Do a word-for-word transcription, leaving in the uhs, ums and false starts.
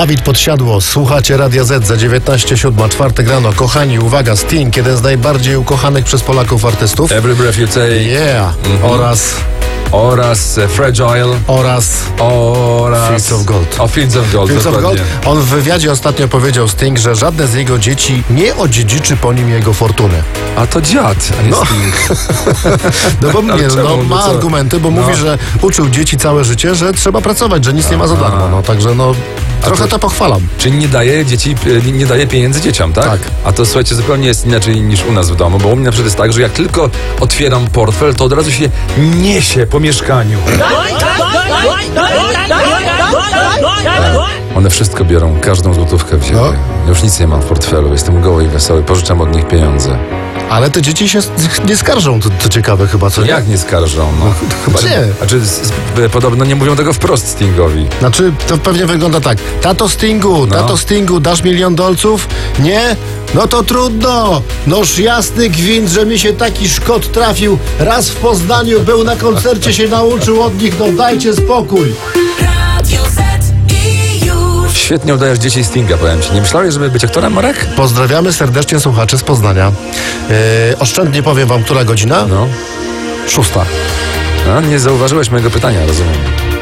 Dawid Podsiadło, słuchacie Radia Z za dziewiętnaście siódma, czwartek rano. Kochani, uwaga, Sting, jeden z najbardziej ukochanych przez Polaków artystów. Every Breath You Take. Yeah. Mhm. Oraz... Oraz e, Fragile. Oraz... Oraz... Fields of Gold. O, Fields of Gold, Fields of dokładnie. Gold. On w wywiadzie ostatnio powiedział, Sting, że żadne z jego dzieci nie odziedziczy po nim jego fortuny. A to dziad, a nie No. Sting. No bo mnie, czemu? no, No ma co? argumenty, bo No. mówi, że uczył dzieci całe życie, że trzeba pracować, że nic nie ma za darmo. No także no, trochę to- to pochwalam. Czyli nie daje dzieci, nie, nie daje pieniędzy dzieciom, tak? Tak. A to słuchajcie, zupełnie jest inaczej niż u nas w domu, bo u mnie na przykład jest tak, że jak tylko otwieram portfel, to od razu się niesie po mieszkaniu. One wszystko biorą, każdą złotówkę wzięły. No. Ja już nic nie mam w portfelu, jestem goły i wesoły, pożyczam od nich pieniądze. Ale te dzieci się nie skarżą, to, to ciekawe chyba, co nie? Jak nie skarżą? No. chyba Znaczy- nie. Znaczy, z- z- podobno nie mówią tego wprost Stingowi. Znaczy, to pewnie wygląda tak. Tato Stingu, No. tato Stingu, dasz milion dolców? Nie? No to trudno. Noż jasny gwint, że mi się taki szkot trafił. Raz w Poznaniu był na koncercie, się nauczył od nich, no dajcie spokój. Radio Z i już. Świetnie udajesz dzieci Stinga, powiem ci. Nie myślałeś, żeby być aktorem, Marek? Pozdrawiamy serdecznie słuchaczy z Poznania. Yy, oszczędnie powiem wam, która godzina? No. Szósta. A, nie zauważyłeś mojego pytania, rozumiem.